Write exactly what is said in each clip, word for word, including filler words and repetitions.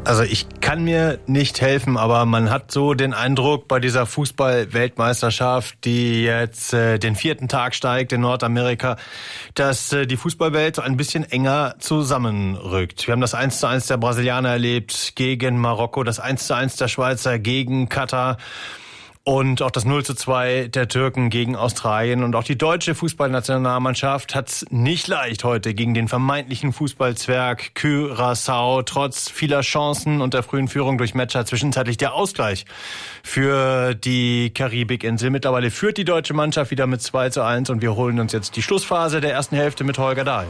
Also ich kann mir nicht helfen, aber man hat so den Eindruck bei dieser Fußball-Weltmeisterschaft, die jetzt äh, den vierten Tag steigt in Nordamerika, dass äh, die Fußballwelt ein bisschen enger zusammenrückt. Wir haben das eins zu eins der Brasilianer erlebt gegen Marokko, das eins zu eins der Schweizer gegen Katar. Und auch das null zu zwei der Türken gegen Australien. Und auch die deutsche Fußballnationalmannschaft hat es nicht leicht heute gegen den vermeintlichen Fußballzwerg Curaçao. Trotz vieler Chancen und der frühen Führung durch Metscher zwischenzeitlich der Ausgleich für die Karibikinsel. Mittlerweile führt die deutsche Mannschaft wieder mit zwei zu eins. Und wir holen uns jetzt die Schlussphase der ersten Hälfte mit Holger Dahl.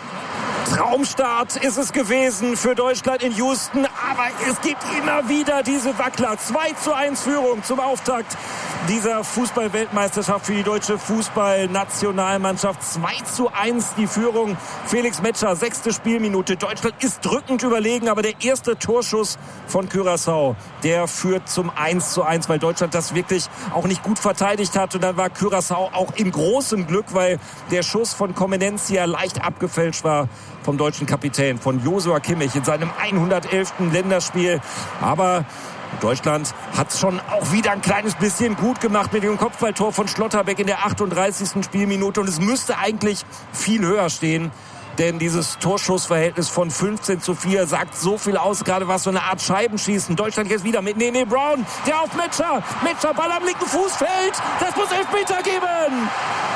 Traumstart ist es gewesen für Deutschland in Houston, aber es gibt immer wieder diese Wackler. zwei zu eins Führung zum Auftakt dieser Fußball-Weltmeisterschaft für die deutsche Fußballnationalmannschaft. zwei zu eins die Führung. Felix Metscher, sechste Spielminute. Deutschland ist drückend überlegen, aber der erste Torschuss von Curaçao, der führt zum eins zu eins, weil Deutschland das wirklich auch nicht gut verteidigt hat. Und dann war Curaçao auch in großem Glück, weil der Schuss von Comenencia leicht abgefälscht war vom deutschen Kapitän, von Joshua Kimmich in seinem hundertelften Länderspiel. Aber Deutschland hat es schon auch wieder ein kleines bisschen gut gemacht mit dem Kopfballtor von Schlotterbeck in der achtunddreißigsten Spielminute. Und es müsste eigentlich viel höher stehen. Denn dieses Torschussverhältnis von fünfzehn zu vier sagt so viel aus. Gerade was so eine Art Scheibenschießen. Deutschland jetzt wieder mit Nene Brown. Der auf Metscher. Metscher, Ball am linken Fuß fällt. Das muss Elfmeter geben.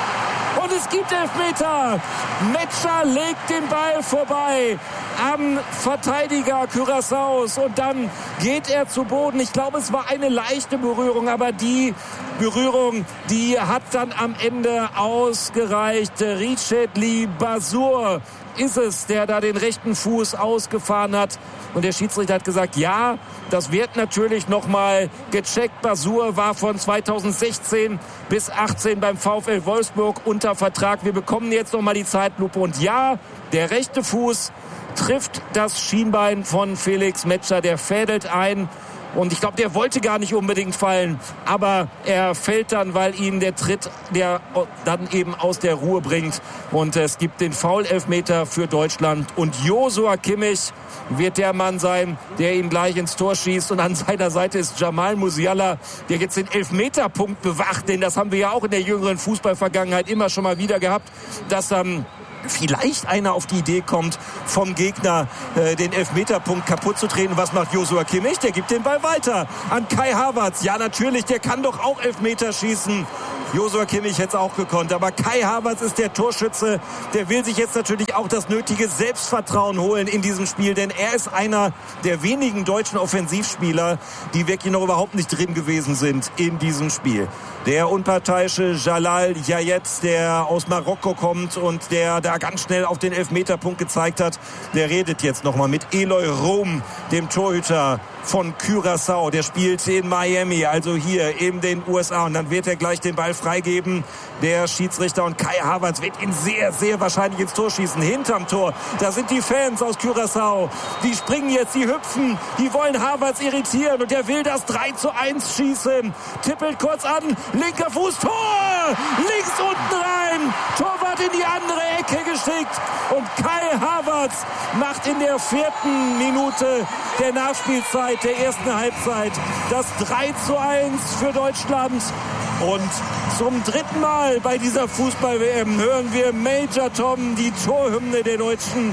Und es gibt Elfmeter. Metscher legt den Ball vorbei am Verteidiger Curaçaos. Und dann geht er zu Boden. Ich glaube, es war eine leichte Berührung. Aber die Berührung, die hat dann am Ende ausgereicht. Richetli Basur ist es, der da den rechten Fuß ausgefahren hat. Und der Schiedsrichter hat gesagt, ja, das wird natürlich nochmal gecheckt. Basur war von zweitausendsechzehn bis achtzehn beim VfL Wolfsburg unter Vertrag. Wir bekommen jetzt nochmal die Zeitlupe. Und ja, der rechte Fuß trifft das Schienbein von Felix Metscher. Der fädelt ein. Und ich glaube, der wollte gar nicht unbedingt fallen. Aber er fällt dann, weil ihn der Tritt, der dann eben aus der Ruhe bringt. Und es gibt den Foul-Elfmeter für Deutschland. Und Joshua Kimmich wird der Mann sein, der ihn gleich ins Tor schießt. Und an seiner Seite ist Jamal Musiala, der jetzt den Elfmeterpunkt bewacht. Denn das haben wir ja auch in der jüngeren Fußballvergangenheit immer schon mal wieder gehabt, dass ähm, vielleicht einer auf die Idee kommt, vom Gegner äh, den Elfmeterpunkt kaputt zu treten. Was macht Joshua Kimmich? Der gibt den Ball weiter an Kai Havertz. Ja, natürlich, der kann doch auch Elfmeter schießen. Joshua Kimmich hätte es auch gekonnt. Aber Kai Havertz ist der Torschütze. Der will sich jetzt natürlich auch das nötige Selbstvertrauen holen in diesem Spiel. Denn er ist einer der wenigen deutschen Offensivspieler, die wirklich noch überhaupt nicht drin gewesen sind in diesem Spiel. Der unparteiische Jalal Yayet, der aus Marokko kommt und der da ganz schnell auf den Elfmeterpunkt gezeigt hat, der redet jetzt nochmal mit Eloy Rom, dem Torhüter von Curaçao. Der spielt in Miami, also hier in den U S A. Und dann wird er gleich den Ball freigeben. Der Schiedsrichter und Kai Havertz wird ihn sehr, sehr wahrscheinlich ins Tor schießen. Hinterm Tor, da sind die Fans aus Curaçao. Die springen jetzt, die hüpfen, die wollen Havertz irritieren. Und der will das drei zu eins schießen. Tippelt kurz an, linker Fuß, Tor! Links unten rein, Torwart in die andere Ecke geschickt. Und Kai Havertz macht in der vierten Minute der Nachspielzeit der ersten Halbzeit das drei zu eins für Deutschland. Und zum dritten Mal bei dieser Fußball-W M hören wir Major Tom, die Torhymne der deutschen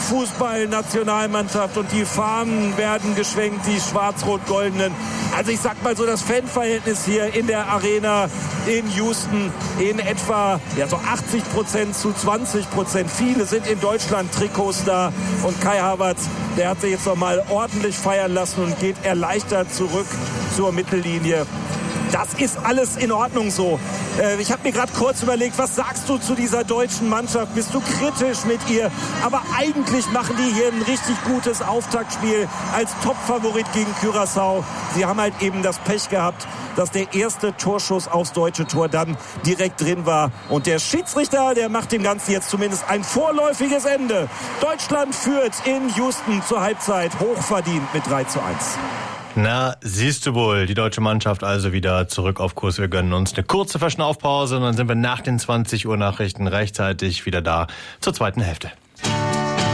Fußballnationalmannschaft. Und die Fahnen werden geschwenkt, die schwarz-rot-goldenen. Also ich sag mal so, das Fanverhältnis hier in der Arena in Houston in etwa ja, so achtzig Prozent zu zwanzig Prozent. Viele sind in Deutschland Trikots da. Und Kai Havertz, der hat sich jetzt noch mal ordentlich feiern lassen und geht erleichtert zurück zur Mittellinie. Das ist alles in Ordnung so. Äh, ich habe mir gerade kurz überlegt, was sagst du zu dieser deutschen Mannschaft? Bist du kritisch mit ihr? Aber eigentlich machen die hier ein richtig gutes Auftaktspiel als Topfavorit gegen Curaçao. Sie haben halt eben das Pech gehabt, dass der erste Torschuss aufs deutsche Tor dann direkt drin war. Und der Schiedsrichter, der macht dem Ganzen jetzt zumindest ein vorläufiges Ende. Deutschland führt in Houston zur Halbzeit hochverdient mit drei zu eins. Na, siehst du wohl, die deutsche Mannschaft also wieder zurück auf Kurs. Wir gönnen uns eine kurze Verschnaufpause und dann sind wir nach den zwanzig Uhr Nachrichten rechtzeitig wieder da zur zweiten Hälfte.